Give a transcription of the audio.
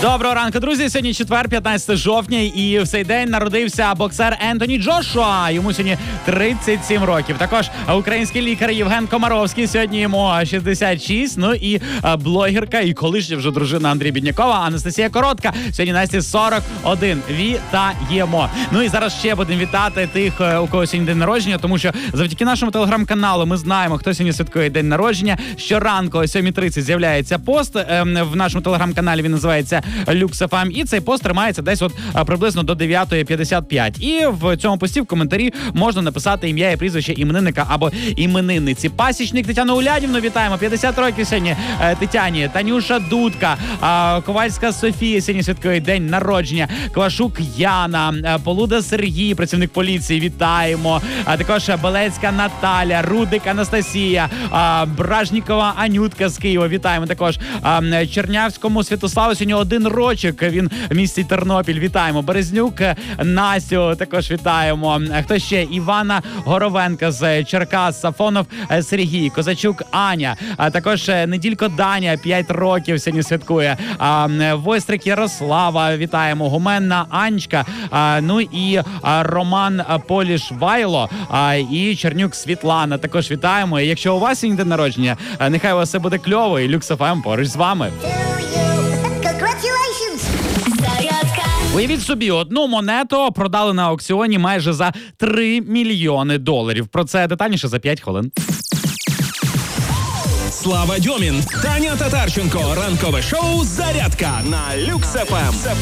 Доброго ранку, друзі. Сьогодні четвер, 15 жовтня, і в цей день народився боксер Ентоні Джошуа. Йому сьогодні 37 років. Також український лікар Євген Комаровський. Сьогодні йому 66. Ну і блогерка і колишня вже дружина Андрія Біднякова Анастасія Коротка. Сьогодні Насті 41. Вітаємо. Ну і зараз ще будемо вітати тих, у кого сьогодні день народження, тому що завдяки нашому телеграм-каналу ми знаємо, хто сьогодні святкує день народження. Щоранку о 7:30 з'являється пост. В нашому телеграм-каналі він називається Lux FM, і цей пост тримається десь приблизно до 9:55. І в цьому пості в коментарі можна написати ім'я і прізвище іменинника або іменинниці. Пасічник Тетяну Улядівну вітаємо. 50 років сьогодні Тетяні. Танюша Дудка, Ковальська Софія сьогодні святкує день народження. Квашук Яна, Полуда Сергій, працівник поліції, вітаємо. Також Белецька Наталя, Рудик Анастасія, Бражнікова Анютка з Києва, вітаємо. Також Чернявському Святославу сьогодні 1 рочок, він в місті Тернопіль, вітаємо. Березнюк Настю також вітаємо. Хто ще? Івана Горовенка з Черкас, Сафонов Сергій, Козачук Аня, також Неділько Даня, 5 років сьогодні святкує. Войстрик Ярослава, вітаємо. Гуменна Анечка, ну і Роман Поліш-Вайло, і Чернюк Світлана також вітаємо. І якщо у вас сьогодні день народження, нехай у вас все буде кльово, і Lux FM поруч з вами. Уявіть собі, одну монету продали на аукціоні майже за $3 мільйони. Про це детальніше за 5 хвилин. Слава Дьомін, Таня Татарченко. Ранкове шоу «Зарядка» на Lux FM.